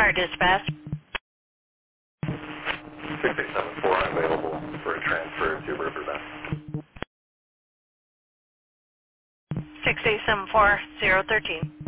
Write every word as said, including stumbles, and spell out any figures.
Fire dispatch. six eight seven four unavailable for a transfer to Riverbend. six eight seven four zero one three.